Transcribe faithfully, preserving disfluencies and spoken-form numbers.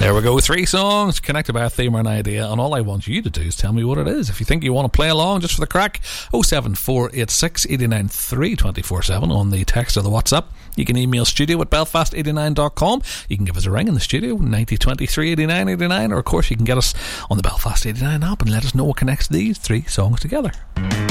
There we go, three songs connected by a theme or an idea, and all I want you to do is tell me what it is. If you think you want to play along just for the crack, oh seven four eight six, eight nine three, two four seven on the text or the WhatsApp. You can email studio at belfast eighty nine dot com. You can give us a ring in the studio, ninety twenty-three eighty-nine eighty-nine, or of course you can get us on the Belfast eighty-nine app and let us know what connects these three songs together.